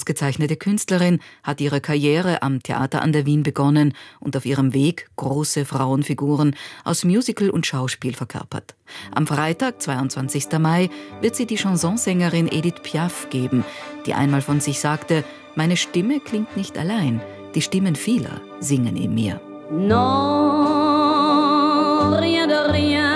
ausgezeichnete Künstlerin hat ihre Karriere am Theater an der Wien begonnen und auf ihrem Weg große Frauenfiguren aus Musical und Schauspiel verkörpert. Am Freitag, 22. Mai, wird sie die Chansonsängerin Edith Piaf geben, die einmal von sich sagte: »Meine Stimme klingt nicht allein, die Stimmen vieler singen in mir.« Non, rien de rien.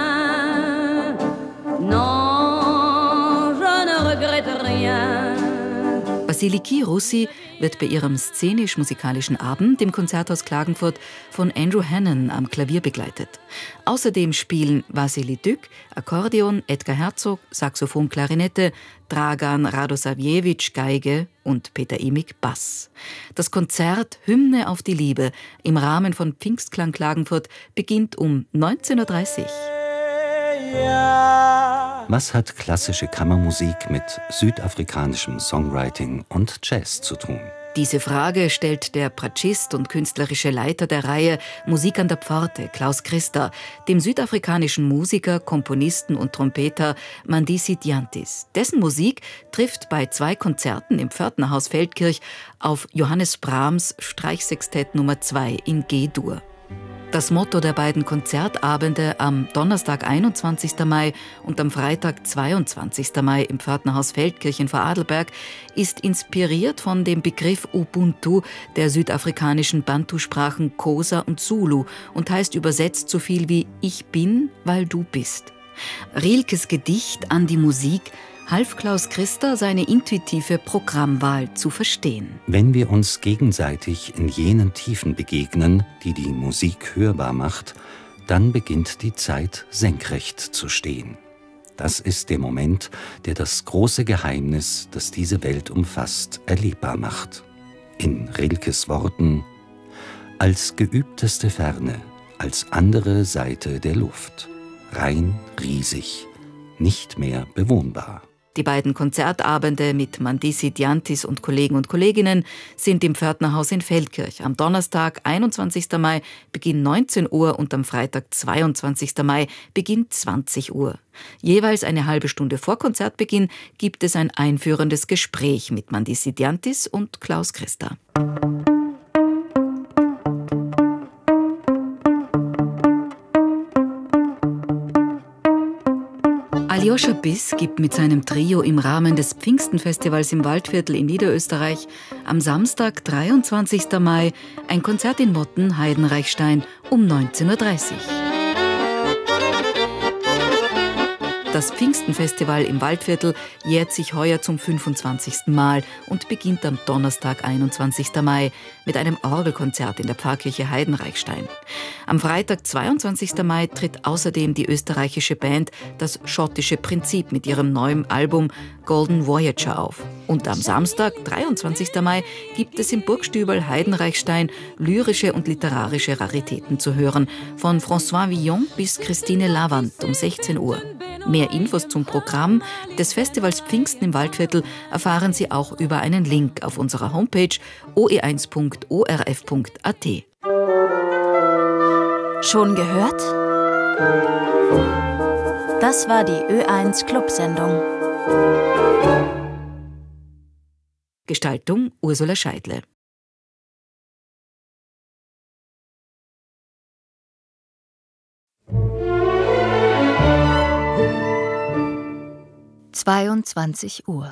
Non, je ne regrette rien. Vasiliki Russi wird bei ihrem szenisch-musikalischen Abend im Konzerthaus Klagenfurt von Andrew Hannon am Klavier begleitet. Außerdem spielen Wassily Dück, Akkordeon, Edgar Herzog, Saxophon, Klarinette, Dragan Radosavljevic, Geige und Peter Imig, Bass. Das Konzert Hymne auf die Liebe im Rahmen von Pfingstklang Klagenfurt beginnt um 19:30 Uhr. Was hat klassische Kammermusik mit südafrikanischem Songwriting und Jazz zu tun? Diese Frage stellt der Bratschist und künstlerische Leiter der Reihe Musik an der Pforte, Klaus Christa, dem südafrikanischen Musiker, Komponisten und Trompeter Mandisi Dyantis. Dessen Musik trifft bei 2 Konzerten im Pförtnerhaus Feldkirch auf Johannes Brahms Streichsextett Nummer 2 in G-Dur. Das Motto der beiden Konzertabende am Donnerstag, 21. Mai und am Freitag, 22. Mai im Pförtnerhaus Feldkirch in Vorarlberg ist inspiriert von dem Begriff Ubuntu der südafrikanischen Bantu-Sprachen Xhosa und Zulu und heißt übersetzt so viel wie »Ich bin, weil du bist«. Rilkes Gedicht an die Musik half Klaus Christa, seine intuitive Programmwahl zu verstehen. Wenn wir uns gegenseitig in jenen Tiefen begegnen, die die Musik hörbar macht, dann beginnt die Zeit senkrecht zu stehen. Das ist der Moment, der das große Geheimnis, das diese Welt umfasst, erlebbar macht. In Rilkes Worten: als geübteste Ferne, als andere Seite der Luft, rein, riesig, nicht mehr bewohnbar. Die beiden Konzertabende mit Mandisi Dyantis und Kollegen und Kolleginnen sind im Pförtnerhaus in Feldkirch. Am Donnerstag, 21. Mai, Beginn 19 Uhr und am Freitag, 22. Mai, Beginn 20 Uhr. Jeweils eine halbe Stunde vor Konzertbeginn gibt es ein einführendes Gespräch mit Mandisi Dyantis und Klaus Christa. Aljoscha Biss gibt mit seinem Trio im Rahmen des Pfingstenfestivals im Waldviertel in Niederösterreich am Samstag, 23. Mai, ein Konzert in Motten, Heidenreichstein um 19:30 Uhr. Das Pfingstenfestival im Waldviertel jährt sich heuer zum 25. Mal und beginnt am Donnerstag, 21. Mai, mit einem Orgelkonzert in der Pfarrkirche Heidenreichstein. Am Freitag, 22. Mai, tritt außerdem die österreichische Band Das Schottische Prinzip mit ihrem neuen Album Golden Voyager auf. Und am Samstag, 23. Mai, gibt es im Burgstübel Heidenreichstein lyrische und literarische Raritäten zu hören, von François Villon bis Christine Lavand um 16 Uhr. Mehr Infos zum Programm des Festivals Pfingsten im Waldviertel erfahren Sie auch über einen Link auf unserer Homepage oe1.orf.at. Schon gehört? Das war die Ö1 Clubsendung. Gestaltung Ursula Scheidle. Uhr.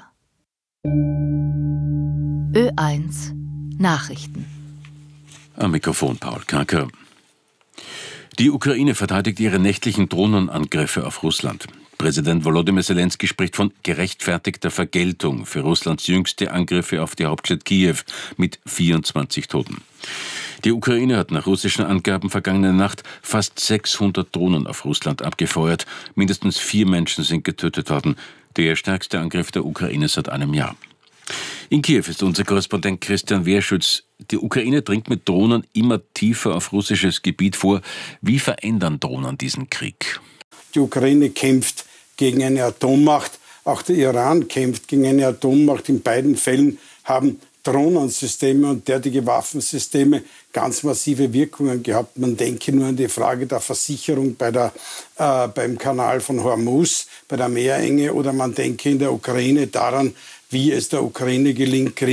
Ö1 Nachrichten. Am Mikrofon Paul Kacker. Die Ukraine verteidigt ihre nächtlichen Drohnenangriffe auf Russland. Präsident Volodymyr Zelensky spricht von gerechtfertigter Vergeltung für Russlands jüngste Angriffe auf die Hauptstadt Kiew mit 24 Toten. Die Ukraine hat nach russischen Angaben vergangene Nacht fast 600 Drohnen auf Russland abgefeuert. Mindestens 4 Menschen sind getötet worden. Der stärkste Angriff der Ukraine seit einem Jahr. In Kiew ist unser Korrespondent Christian Wehrschütz. Die Ukraine dringt mit Drohnen immer tiefer auf russisches Gebiet vor. Wie verändern Drohnen diesen Krieg? Die Ukraine kämpft gegen eine Atommacht. Auch der Iran kämpft gegen eine Atommacht. In beiden Fällen haben Drohnensysteme und derartige Waffensysteme ganz massive Wirkungen gehabt. Man denke nur an die Frage der Versicherung beim Kanal von Hormuz, bei der Meerenge, oder man denke in der Ukraine daran, wie es der Ukraine gelingt,